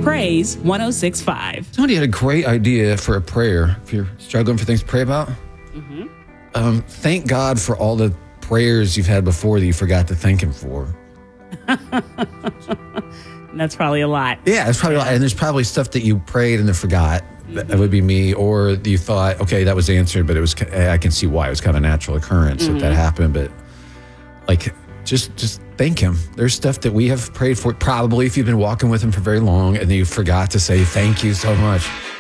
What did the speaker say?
Praise 106.5. Somebody had a great idea for a prayer. If you're struggling for things to pray about, thank God for all the prayers you've had before that you forgot to thank him for. That's probably a lot. Yeah, it's probably a lot. And there's probably stuff that you prayed and then forgot. That would be me. Or you thought, okay, that was answered, but I can see why. It was kind of a natural occurrence if that happened. But like, just thank him. There's stuff that we have prayed for, probably if you've been walking with him for very long and you forgot to say thank you so much.